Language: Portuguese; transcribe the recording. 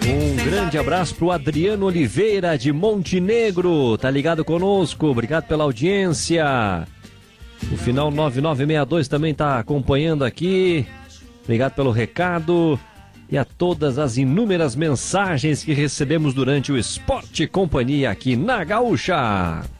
Um grande abraço pro Adriano Oliveira de Montenegro, tá ligado conosco, obrigado pela audiência. O final 9962 também tá acompanhando aqui, obrigado pelo recado e a todas as inúmeras mensagens que recebemos durante o Esporte Companhia aqui na Gaúcha.